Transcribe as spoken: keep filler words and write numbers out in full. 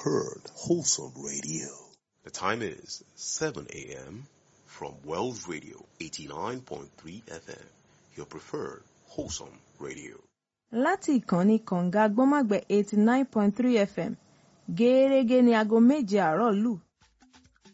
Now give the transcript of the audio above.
heard Wholesome Radio. The time is seven a.m. from Wells Radio eighty-nine point three F M, your preferred Wholesome Radio. Láti ìkànnì kànga gbọ́mágbẹ̀ eighty-nine point three F M, gẹ́ẹ́rẹ́gẹ́ ni aago méje àárọ̀ lù.